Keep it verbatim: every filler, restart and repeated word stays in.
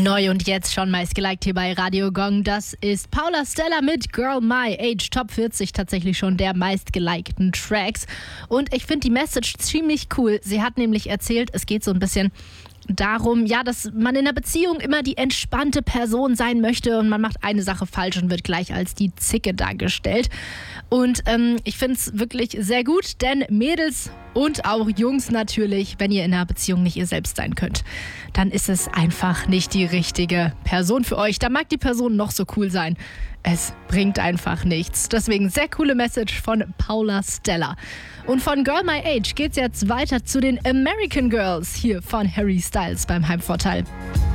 Neu und jetzt schon meistgeliked hier bei Radio Gong. Das ist Paula Stella mit Girl My Age. Top vierzig tatsächlich schon der meistgelikten Tracks. Und ich finde die Message ziemlich cool. Sie hat nämlich erzählt, es geht so ein bisschen darum, ja, dass man in einer Beziehung immer die entspannte Person sein möchte und man macht eine Sache falsch und wird gleich als die Zicke dargestellt. Und ähm, ich finde es wirklich sehr gut, denn Mädels und auch Jungs natürlich, wenn ihr in einer Beziehung nicht ihr selbst sein könnt, dann ist es einfach nicht die richtige Person für euch. Da mag die Person noch so cool sein. Es bringt einfach nichts. Deswegen sehr coole Message von Paula Stella. Und von Girl My Age geht's jetzt weiter zu den American Girls hier von Harry Styles beim Heimvorteil.